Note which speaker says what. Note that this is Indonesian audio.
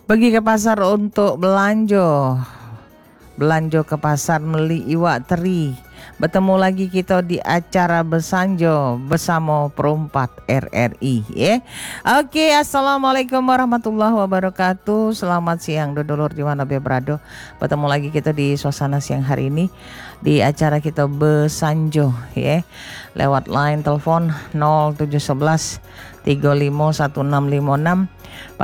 Speaker 1: Pergi ke pasar untuk belanja ke pasar beli iwak teri. Bertemu lagi kita di acara Besanjo bersama Perempat RRI ya. Oke, assalamualaikum warahmatullahi wabarakatuh. Selamat siang dulur di mana berada. Bertemu lagi kita di suasana siang hari ini di acara kita Besanjo ya. Lewat line telepon 0711 351656.